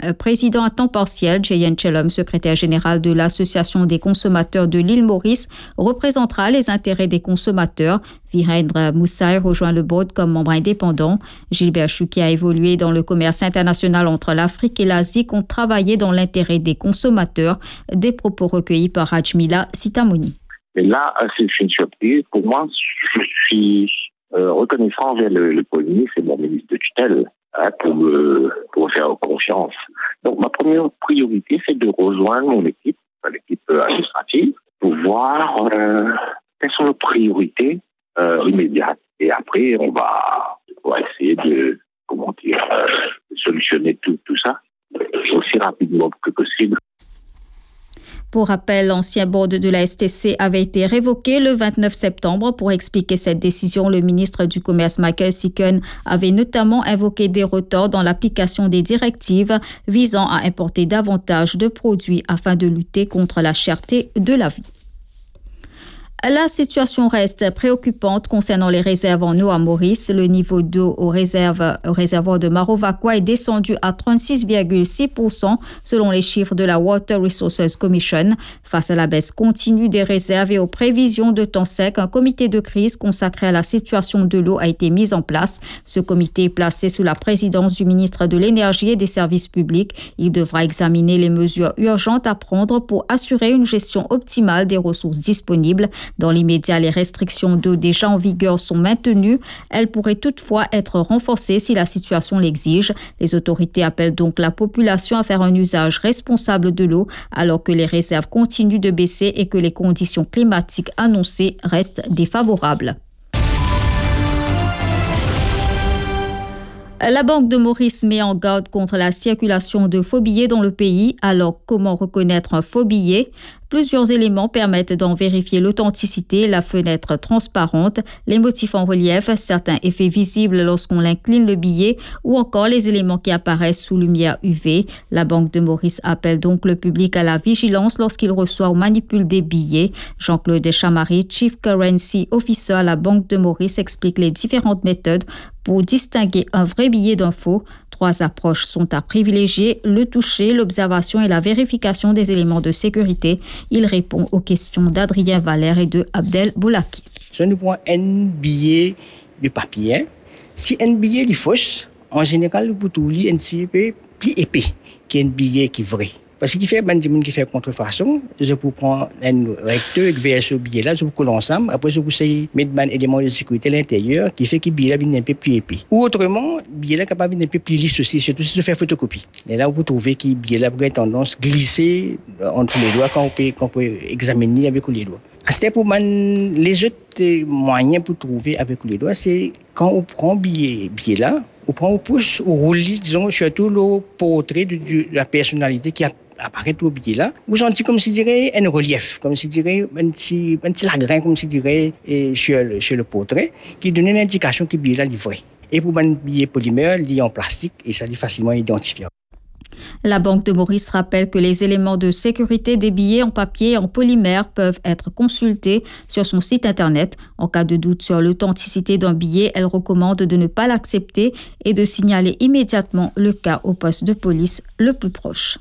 président à temps partiel, Jeyan Chelom, secrétaire général de l'Association des consommateurs de l'île Maurice, représentera les intérêts des consommateurs. Virendra Moussaï rejoint le board comme membre indépendant. Gilbert Chou, qui a évolué dans le commerce international entre l'Afrique et l'Asie, compte travailler dans l'intérêt des consommateurs. Des propos recueillis par Rajmila Sitamoni. Et là, c'est une surprise. Pour moi, je suis reconnaissant envers le Premier ministre et mon ministre de tutelle pour me faire confiance. Donc, ma première priorité, c'est de rejoindre mon l'équipe administrative, pour voir quelles sont nos priorités immédiates. Et après, on va essayer de solutionner tout ça aussi rapidement que possible. Pour rappel, l'ancien board de la STC avait été révoqué le 29 septembre. Pour expliquer cette décision, le ministre du Commerce Michael Seekun avait notamment invoqué des retards dans l'application des directives visant à importer davantage de produits afin de lutter contre la cherté de la vie. La situation reste préoccupante concernant les réserves en eau à Maurice. Le niveau d'eau au réservoir de Marovacqua est descendu à 36,6% selon les chiffres de la Water Resources Commission. Face à la baisse continue des réserves et aux prévisions de temps sec, un comité de crise consacré à la situation de l'eau a été mis en place. Ce comité est placé sous la présidence du ministre de l'Énergie et des Services publics. Il devra examiner les mesures urgentes à prendre pour assurer une gestion optimale des ressources disponibles. Dans l'immédiat, les restrictions d'eau déjà en vigueur sont maintenues. Elles pourraient toutefois être renforcées si la situation l'exige. Les autorités appellent donc la population à faire un usage responsable de l'eau alors que les réserves continuent de baisser et que les conditions climatiques annoncées restent défavorables. La Banque de Maurice met en garde contre la circulation de faux billets dans le pays. Alors, comment reconnaître un faux billet ? Plusieurs éléments permettent d'en vérifier l'authenticité, la fenêtre transparente, les motifs en relief, certains effets visibles lorsqu'on incline le billet ou encore les éléments qui apparaissent sous lumière UV. La Banque de Maurice appelle donc le public à la vigilance lorsqu'il reçoit ou manipule des billets. Jean-Claude Chamary, Chief Currency Officer à la Banque de Maurice, explique les différentes méthodes pour distinguer un vrai billet d'un faux. 3 approches sont à privilégier, le toucher, l'observation et la vérification des éléments de sécurité. Il répond aux questions d'Adrien Valère et de Abdel Boulaki. Si on prend un billet de papier, si un billet est faux, en général, vous pouvez un CP plus épais qu'un billet qui est vrai. Parce qu'il fait qui fait contrefaçon, je peux prendre un recteur et vers ce billet-là, je peux coller ensemble. Après, je peux mettre un élément de sécurité à l'intérieur qui fait que le billet-là vienne un peu plus épais. Ou autrement, le billet-là est capable de un peu plus lisse aussi, surtout si je fais photocopie. Et là, vous trouvez que le billet-là a tendance à glisser entre les doigts quand on peut examiner avec les doigts. C'est pour les autres moyens pour trouver avec les doigts, c'est quand on prend le billet-là, on prend au pouce, on roule, disons, surtout le portrait de la personnalité qui apparaît au billet là, vous sentez comme si dirait un relief, comme si dirait un petit lagrin, comme si dirait sur le portrait, qui donne une indication que le billet là est vrai. Et pour un billet polymère, il est en plastique et ça est facilement identifiable. La Banque de Maurice rappelle que les éléments de sécurité des billets en papier et en polymère peuvent être consultés sur son site internet. En cas de doute sur l'authenticité d'un billet, elle recommande de ne pas l'accepter et de signaler immédiatement le cas au poste de police le plus proche.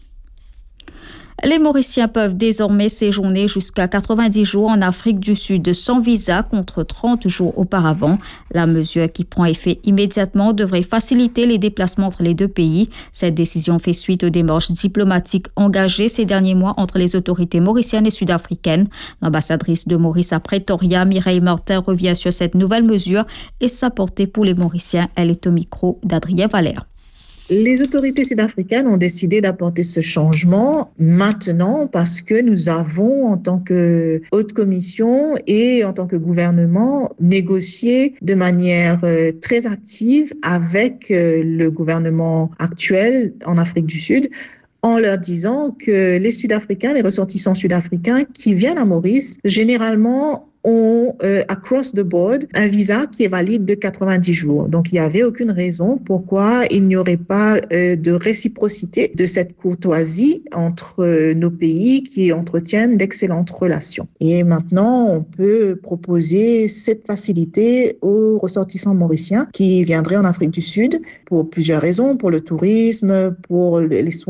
Les Mauriciens peuvent désormais séjourner jusqu'à 90 jours en Afrique du Sud sans visa contre 30 jours auparavant. La mesure qui prend effet immédiatement devrait faciliter les déplacements entre les deux pays. Cette décision fait suite aux démarches diplomatiques engagées ces derniers mois entre les autorités mauriciennes et sud-africaines. L'ambassadrice de Maurice à Pretoria, Mireille Martin, revient sur cette nouvelle mesure et sa portée pour les Mauriciens. Elle est au micro d'Adrien Valère. Les autorités sud-africaines ont décidé d'apporter ce changement maintenant parce que nous avons, en tant que haute commission et en tant que gouvernement, négocié de manière très active avec le gouvernement actuel en Afrique du Sud en leur disant que les Sud-Africains, les ressortissants sud-africains qui viennent à Maurice, généralement ont, across the board, un visa qui est valide de 90 jours. Donc, il n'y avait aucune raison pourquoi il n'y aurait pas de réciprocité de cette courtoisie entre nos pays qui entretiennent d'excellentes relations. Et maintenant, on peut proposer cette facilité aux ressortissants mauriciens qui viendraient en Afrique du Sud pour plusieurs raisons, pour le tourisme, pour les soins